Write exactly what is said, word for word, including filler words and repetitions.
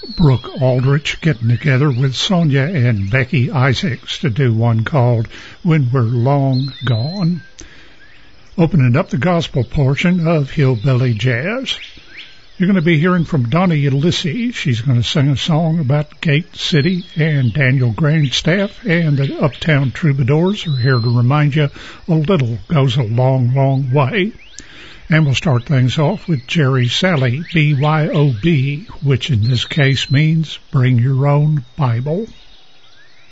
Brooke Aldrich getting together with Sonia and Becky Isaacs to do one called When We're Long Gone. Opening up the gospel portion of Hillbilly Jazz, you're going to be hearing from Donnie Ulysses. She's going to sing a song about Gate City, and Daniel Grandstaff and the Uptown Troubadours are here to remind you a little goes a long, long way. And we'll start things off with Jerry Salley, B Y O B, which in this case means bring your own Bible.